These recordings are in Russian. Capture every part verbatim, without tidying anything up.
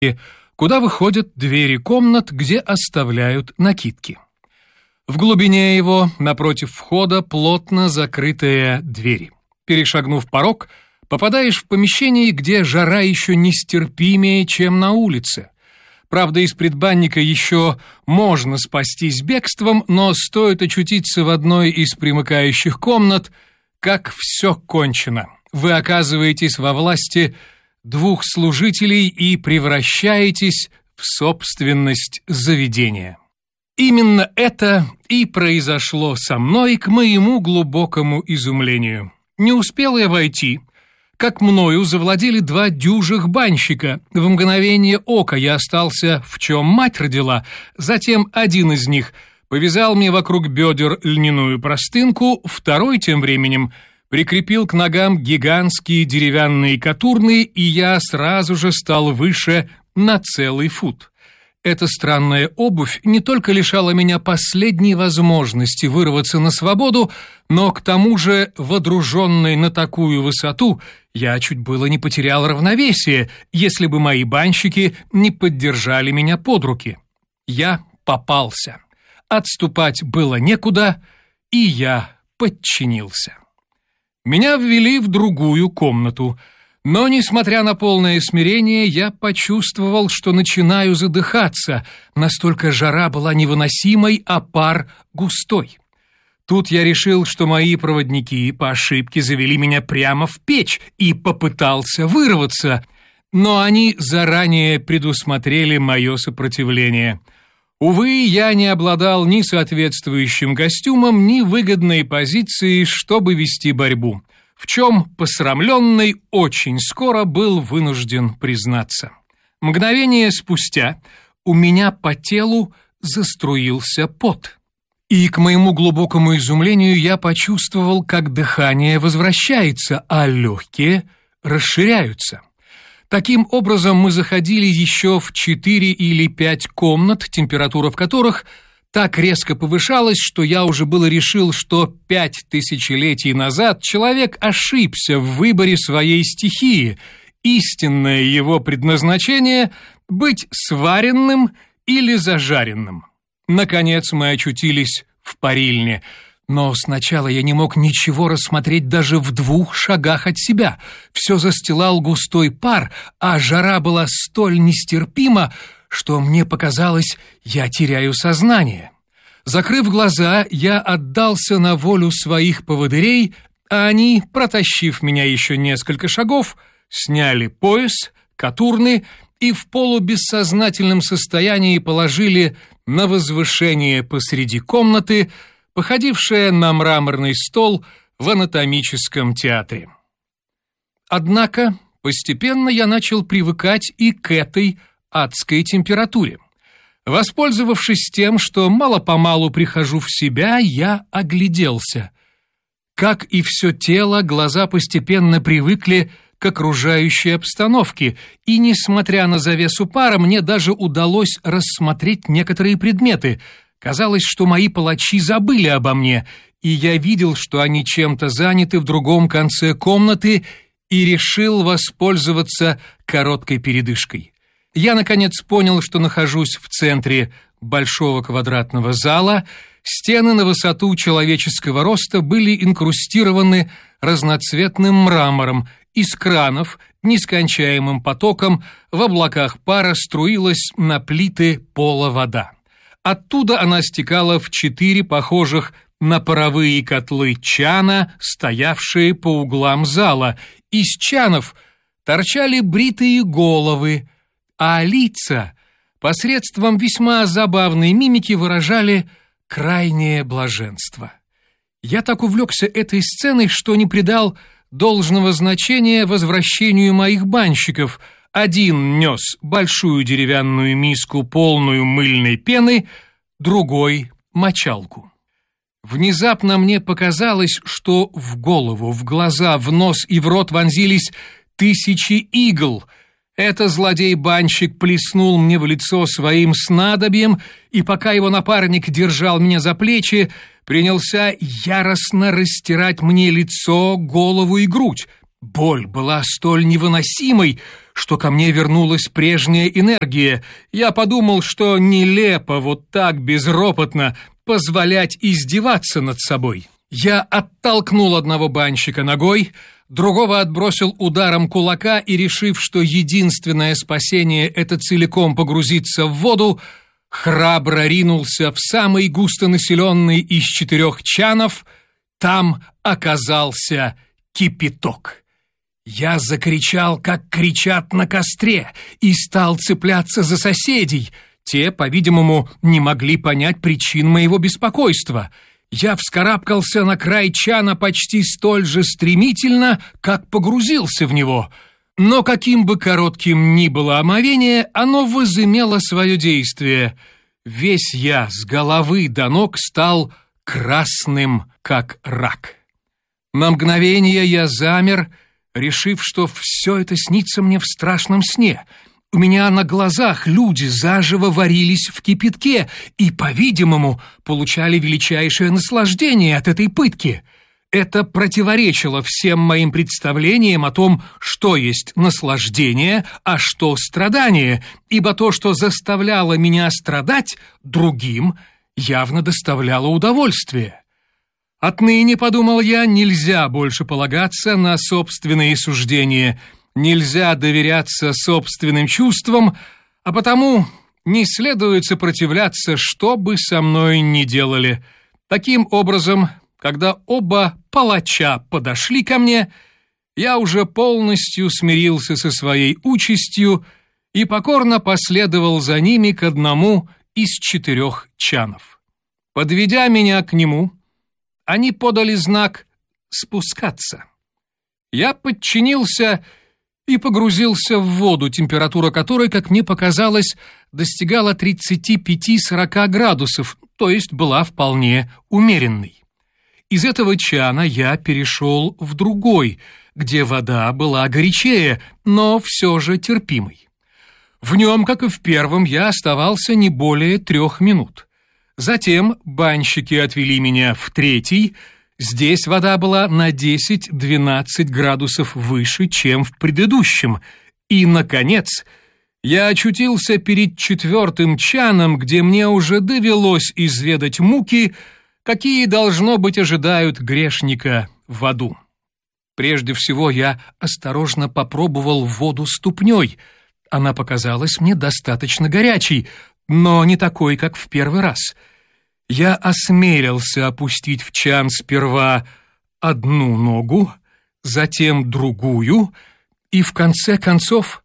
куда выходят двери комнат, где оставляют накидки. В глубине его, напротив входа, плотно закрытые двери. Перешагнув порог, попадаешь в помещение, где жара еще нестерпимее, чем на улице. Правда, из предбанника еще можно спастись бегством, но стоит очутиться в одной из примыкающих комнат, как все кончено. Вы оказываетесь во власти двух служителей и превращаетесь в собственность заведения. Именно это и произошло со мной к моему глубокому изумлению. Не успел я войти, как мною завладели два дюжих банщика. В мгновение ока я остался, в чем мать родила. Затем один из них повязал мне вокруг бедер льняную простынку, второй тем временем прикрепил к ногам гигантские деревянные катурны, и я сразу же стал выше на целый фут. Эта странная обувь не только лишала меня последней возможности вырваться на свободу, но к тому же, водруженный на такую высоту, я чуть было не потерял равновесие, если бы мои банщики не поддержали меня под руки. Я попался. Отступать было некуда, и я подчинился. Меня ввели в другую комнату. Но, несмотря на полное смирение, я почувствовал, что начинаю задыхаться. Настолько жара была невыносимой, а пар густой. Тут я решил, что мои проводники по ошибке завели меня прямо в печь, и попытался вырваться. Но они заранее предусмотрели мое сопротивление. Увы, я не обладал ни соответствующим костюмом, ни выгодной позицией, чтобы вести борьбу, в чем посрамленный очень скоро был вынужден признаться. Мгновение спустя у меня по телу заструился пот. И, к моему глубокому изумлению, я почувствовал, как дыхание возвращается, а легкие расширяются. Таким образом, мы заходили еще в четыре или пять комнат, температура в которых так резко повышалась, что я уже было решил, что пять тысячелетий назад человек ошибся в выборе своей стихии. Истинное его предназначение — быть сваренным или зажаренным. Наконец мы очутились в парильне. Но сначала я не мог ничего рассмотреть даже в двух шагах от себя. Все застилал густой пар, а жара была столь нестерпима, что мне показалось, я теряю сознание. Закрыв глаза, я отдался на волю своих поводырей, а они, протащив меня еще несколько шагов, сняли пояс, катурны и в полубессознательном состоянии положили на возвышение посреди комнаты, походившее на мраморный стол в анатомическом театре. Однако постепенно я начал привыкать и к этой адской температуре. Воспользовавшись тем, что мало-помалу прихожу в себя, я огляделся. Как и все тело, глаза постепенно привыкли к окружающей обстановке, и, несмотря на завесу пара, мне даже удалось рассмотреть некоторые предметы. Казалось, что мои палачи забыли обо мне, и я видел, что они чем-то заняты в другом конце комнаты, и решил воспользоваться короткой передышкой. Я, наконец, понял, что нахожусь в центре большого квадратного зала. Стены на высоту человеческого роста были инкрустированы разноцветным мрамором. Из кранов нескончаемым потоком в облаках пара струилась на плиты пола вода. Оттуда она стекала в четыре похожих на паровые котлы чана, стоявшие по углам зала. Из чанов торчали бритые головы, а лица посредством весьма забавной мимики выражали крайнее блаженство. Я так увлекся этой сценой, что не придал должного значения возвращению моих банщиков. Один нес большую деревянную миску, полную мыльной пены, другой — мочалку. Внезапно мне показалось, что в голову, в глаза, в нос и в рот вонзились тысячи игл. Это злодей-банщик плеснул мне в лицо своим снадобьем, и пока его напарник держал меня за плечи, принялся яростно растирать мне лицо, голову и грудь. Боль была столь невыносимой, что ко мне вернулась прежняя энергия. Я подумал, что нелепо вот так безропотно позволять издеваться над собой. Я оттолкнул одного банщика ногой, другого отбросил ударом кулака и, решив, что единственное спасение — это целиком погрузиться в воду, храбро ринулся в самый густонаселенный из четырех чанов. Там оказался кипяток. Я закричал, как кричат на костре, и стал цепляться за соседей. Те, по-видимому, не могли понять причин моего беспокойства. Я вскарабкался на край чана почти столь же стремительно, как погрузился в него. Но каким бы коротким ни было омовение, оно возымело свое действие. Весь я с головы до ног стал красным, как рак. На мгновение я замер, решив, что все это снится мне в страшном сне. У меня на глазах люди заживо варились в кипятке и, по-видимому, получали величайшее наслаждение от этой пытки. Это противоречило всем моим представлениям о том, что есть наслаждение, а что страдание, ибо то, что заставляло меня страдать другим, явно доставляло удовольствие. Отныне, подумал я, нельзя больше полагаться на собственные суждения, нельзя доверяться собственным чувствам, а потому не следует сопротивляться, что бы со мной ни делали. Таким образом, когда оба палача подошли ко мне, я уже полностью смирился со своей участью и покорно последовал за ними к одному из четырех чанов. Подведя меня к нему, они подали знак «спускаться». Я подчинился и погрузился в воду, температура которой, как мне показалось, достигала тридцати пяти-сорока градусов, то есть была вполне умеренной. Из этого чана я перешел в другой, где вода была горячее, но все же терпимой. В нем, как и в первом, я оставался не более трех минут. Затем банщики отвели меня в третий. Здесь вода была на десять-двенадцать градусов выше, чем в предыдущем. И, наконец, я очутился перед четвертым чаном, где мне уже довелось изведать муки, какие, должно быть, ожидают грешника в аду. Прежде всего я осторожно попробовал воду ступней. Она показалась мне достаточно горячей, но не такой, как в первый раз. Я осмелился опустить в чан сперва одну ногу, затем другую, и в конце концов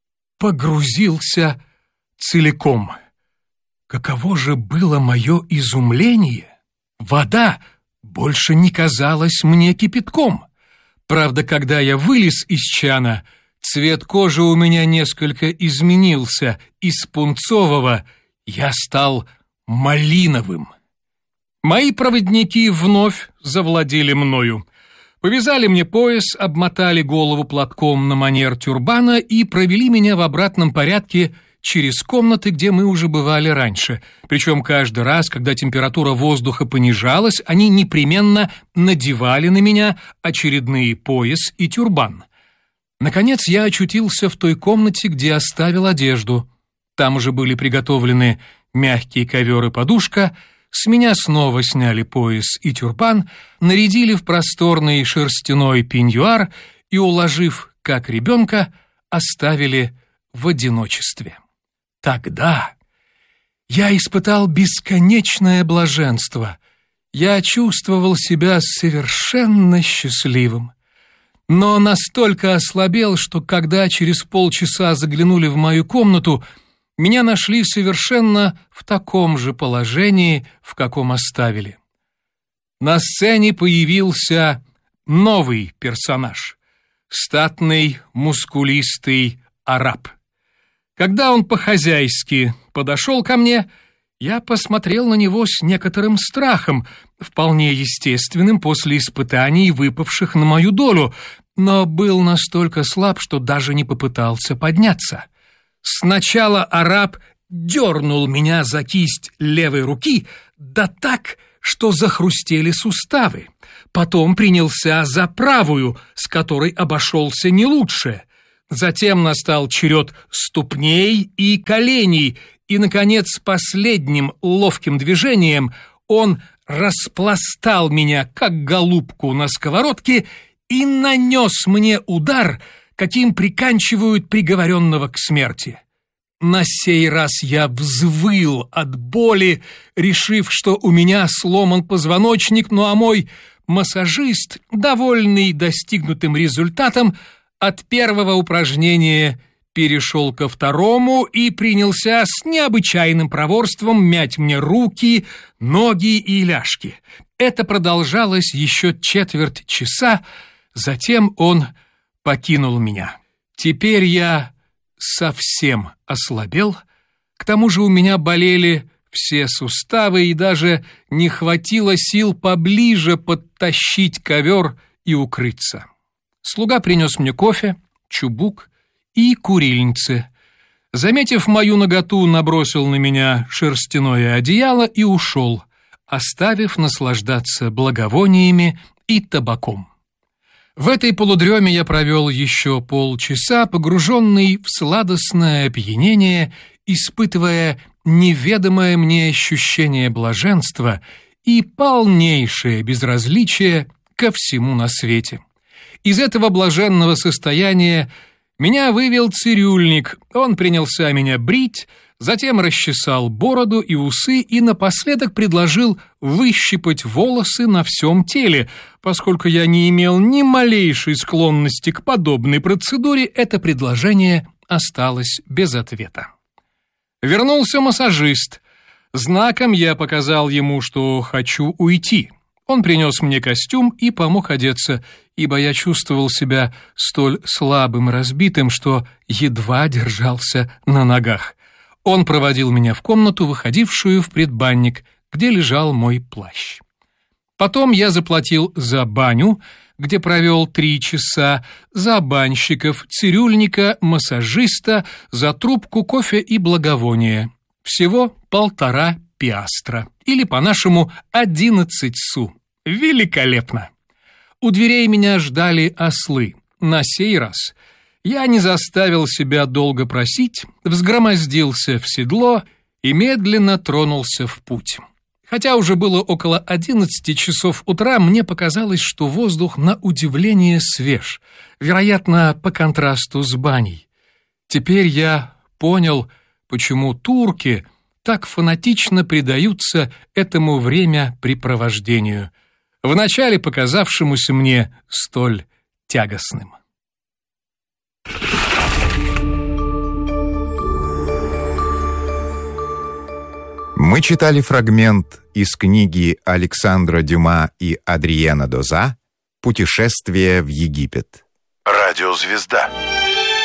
погрузился целиком. Каково же было мое изумление! Вода больше не казалась мне кипятком. Правда, когда я вылез из чана, цвет кожи у меня несколько изменился. Из пунцового я стал малиновым. Мои проводники вновь завладели мною. Повязали мне пояс, обмотали голову платком на манер тюрбана и провели меня в обратном порядке через комнаты, где мы уже бывали раньше. Причем каждый раз, когда температура воздуха понижалась, они непременно надевали на меня очередные пояс и тюрбан. Наконец я очутился в той комнате, где оставил одежду. Там уже были приготовлены мягкий ковер и подушка, с меня снова сняли пояс и тюрбан, нарядили в просторный шерстяной пеньюар и, уложив как ребенка, оставили в одиночестве. Тогда я испытал бесконечное блаженство. Я чувствовал себя совершенно счастливым. Но настолько ослабел, что когда через полчаса заглянули в мою комнату, меня нашли совершенно в таком же положении, в каком оставили. На сцене появился новый персонаж — статный, мускулистый араб. Когда он по-хозяйски подошел ко мне, я посмотрел на него с некоторым страхом, вполне естественным после испытаний, выпавших на мою долю, но был настолько слаб, что даже не попытался подняться. Сначала араб дернул меня за кисть левой руки, да так, что захрустели суставы. Потом принялся за правую, с которой обошелся не лучше. Затем настал черед ступней и коленей, и, наконец, последним ловким движением он распластал меня, как голубку на сковородке, и нанес мне удар, каким приканчивают приговоренного к смерти. На сей раз я взвыл от боли, решив, что у меня сломан позвоночник, ну а мой массажист, довольный достигнутым результатом, от первого упражнения перешел ко второму и принялся с необычайным проворством мять мне руки, ноги и ляжки. Это продолжалось еще четверть часа, затем он покинул меня. Теперь я совсем ослабел, к тому же у меня болели все суставы и даже не хватило сил поближе подтащить ковер и укрыться. Слуга принес мне кофе, чубук и курильницы. Заметив мою наготу, набросил на меня шерстяное одеяло и ушел, оставив наслаждаться благовониями и табаком. В этой полудреме я провел еще полчаса, погруженный в сладостное опьянение, испытывая неведомое мне ощущение блаженства и полнейшее безразличие ко всему на свете. Из этого блаженного состояния меня вывел цирюльник. Он принялся меня брить, затем расчесал бороду и усы и напоследок предложил выщипать волосы на всем теле. Поскольку я не имел ни малейшей склонности к подобной процедуре, это предложение осталось без ответа. Вернулся массажист. Знаком я показал ему, что хочу уйти. Он принес мне костюм и помог одеться, ибо я чувствовал себя столь слабым и разбитым, что едва держался на ногах. Он проводил меня в комнату, выходившую в предбанник, где лежал мой плащ. Потом я заплатил за баню, где провел три часа, за банщиков, цирюльника, массажиста, за трубку кофе и благовония. Всего полтора пиастра, или по-нашему одиннадцать су. Великолепно! У дверей меня ждали ослы. На сей раз я не заставил себя долго просить, взгромоздился в седло и медленно тронулся в путь. Хотя уже было около одиннадцати часов утра, мне показалось, что воздух на удивление свеж, вероятно, по контрасту с баней. Теперь я понял, почему турки так фанатично предаются этому времяпрепровождению, вначале показавшемуся мне столь тягостным. Мы читали фрагмент из книги Александра Дюма и Адриена Доза «Путешествие в Египет». Радиозвезда.